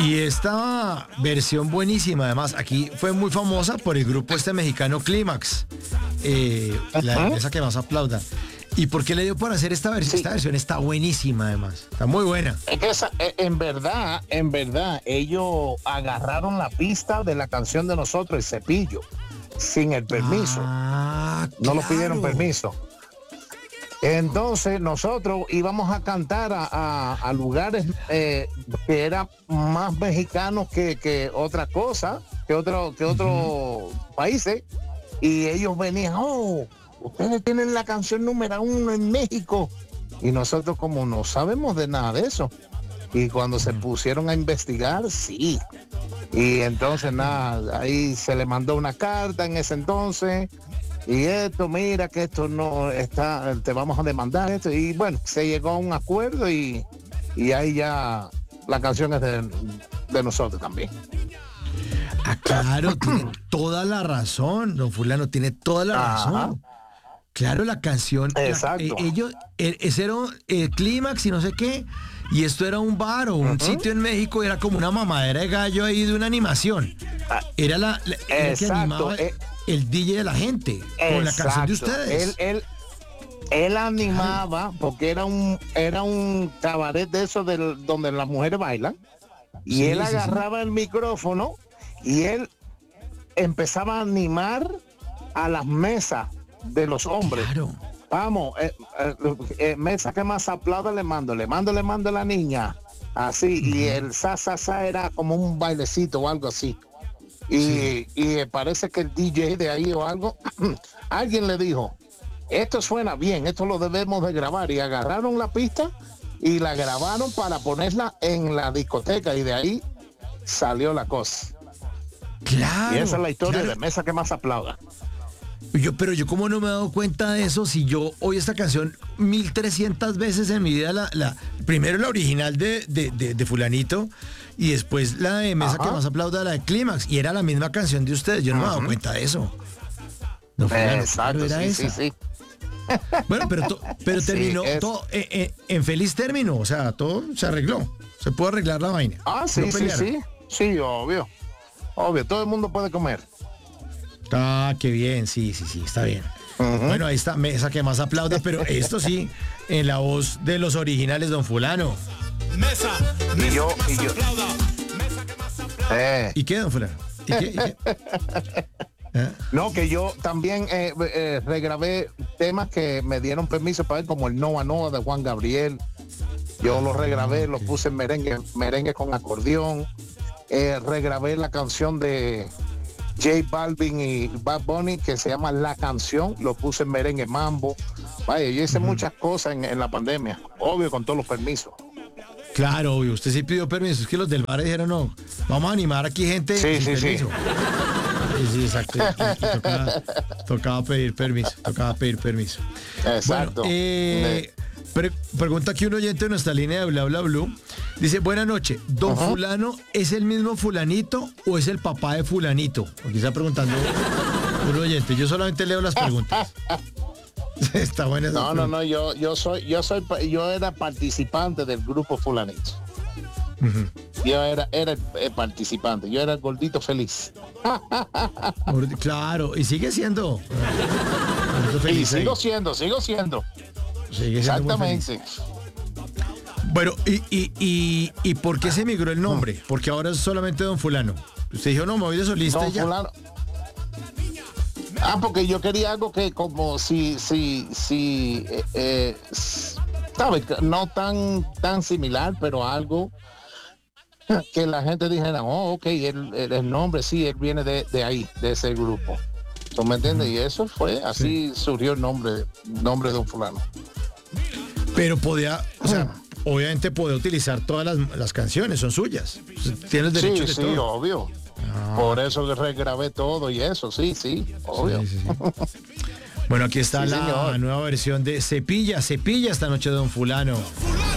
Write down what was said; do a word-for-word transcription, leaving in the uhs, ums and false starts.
Y esta versión buenísima, además, aquí fue muy famosa por el grupo este mexicano Clímax, eh, la, esa que más aplauda. ¿Y por qué le dio por hacer esta versión? Sí. Esta versión está buenísima, además. Está muy buena. Es que esa, en verdad, en verdad, ellos agarraron la pista de la canción de nosotros, El Cepillo, sin el permiso. Ah, no claro. nos pidieron permiso. Entonces nosotros íbamos a cantar a, a, a lugares eh, que eran más mexicanos que, que otra cosa, que otro, que otros uh-huh. países, y ellos venían, oh, ustedes tienen la canción número uno en México, y nosotros como no sabemos de nada de eso, y cuando uh-huh. se pusieron a investigar, sí, y entonces nada, ahí se le mandó una carta en ese entonces. Y esto, mira que esto no está, te vamos a demandar esto. Y bueno, se llegó a un acuerdo y, y ahí ya la canción es de, de nosotros también. Ah, claro, tiene toda la razón, don Fulano, tiene toda la Ajá. razón. Claro, la canción, Exacto. La, eh, ellos, el, ese era el clímax y no sé qué, y esto era un bar o un uh-huh. sitio en México, era como una mamadera de gallo ahí de una animación. Era la, la era el que animaba eh, el D J de la gente exacto. con la canción de ustedes. Él, él, él animaba porque era un era un cabaret de esos del, donde las mujeres bailan, y sí, él sí, agarraba sí. el micrófono y él empezaba a animar a las mesas de los hombres. Claro. Vamos, eh, eh, eh, mesa que más aplauda le mando, le mando, le mando a la niña. Así, uh-huh. y el sa, sa, sa era como un bailecito o algo así. Y, sí. y parece que el D J de ahí o algo, alguien le dijo, esto suena bien, esto lo debemos de grabar. Y agarraron la pista y la grabaron para ponerla en la discoteca, y de ahí salió la cosa. Claro. Y esa es la historia claro. de Mesa que más aplauda. Yo, pero yo cómo no me he dado cuenta de eso si yo oí esta canción mil trescientas veces en mi vida, la, la primero la original de, de, de, de Fulanito y después la de Mesa Ajá. que más aplauda, la de Clímax, y era la misma canción de ustedes, yo no uh-huh. me he dado cuenta de eso. No, Fulano, Exacto, era sí, esa. sí, sí. Bueno, pero, to, pero terminó sí, es... todo eh, eh, en feliz término, o sea, todo se arregló, se pudo arreglar la vaina. Ah, sí, no sí, sí, sí, obvio, obvio, todo el mundo puede comer. Ah, qué bien, sí, sí, sí, está bien. Uh-huh. Bueno, ahí está, Mesa que más aplauda, pero esto sí, en la voz de los originales, don Fulano. Mesa, mesa y yo, que más y yo. aplauda. Mesa que más aplauda. Eh. ¿Y qué, don Fulano? ¿Y qué? ¿Y qué? ¿Eh? No, que yo también eh, eh, regrabé temas que me dieron permiso para ver, como el Noa Noa de Juan Gabriel. Yo lo regrabé, okay. lo puse en merengue, merengue con acordeón. Eh, regrabé la canción de J Balvin y Bad Bunny que se llama La Canción, lo puse en merengue mambo. Vaya, yo hice uh-huh. muchas cosas en, en la pandemia, obvio, con todos los permisos. Claro, obvio, usted sí pidió permiso, es que los del bar dijeron no, vamos a animar aquí gente sí, sin sí, permiso. Sí. sí, sí, exacto, tocaba, tocaba pedir permiso, tocaba pedir permiso. Exacto. Bueno, eh, pre- pregunta aquí un oyente de nuestra línea de Bla Bla Blue. Dice, buenas noches, ¿don uh-huh. Fulano es el mismo Fulanito o es el papá de Fulanito? Aquí está preguntando un oyente, yo solamente leo las preguntas. Está buena esa No, pregunta. no, no, yo, yo soy, yo soy, yo era participante del grupo Fulanito. Uh-huh. Yo era, era el, el participante, yo era el gordito feliz. Claro, y sigue siendo. Feliz, y sigo ahí. siendo, sigo siendo. Sigue siendo Exactamente. Bueno, y, y, y, ¿y por qué se migró el nombre? Porque ahora es solamente don Fulano. Usted dijo, no, me voy de solista don ya. Fulano. Ah, porque yo quería algo que como si, si, si, eh, eh, ¿sabes? No tan, tan similar, pero algo que la gente dijera, oh, ok, el, el, el nombre, sí, él viene de, de ahí, de ese grupo. ¿Tú me entiendes? Y eso fue, así sí. surgió el nombre, nombre de don Fulano. Pero podía, o sea, obviamente puede utilizar todas las, las canciones, son suyas. Tienes derecho sí, de sí, todo. obvio. Ah. Por eso regrabé todo y eso, sí, sí, obvio. Sí, sí, sí. Bueno, aquí está sí, la señor. nueva versión de Cepilla, Cepilla esta noche, don Fulano.